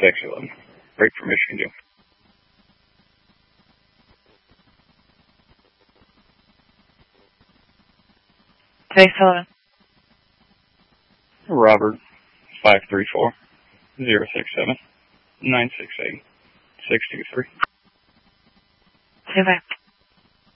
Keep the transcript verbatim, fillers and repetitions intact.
X eleven. Break for Michigan, Joe. X eleven. Robert, five three four, zero six seven, nine six eight, six two three. Say bye.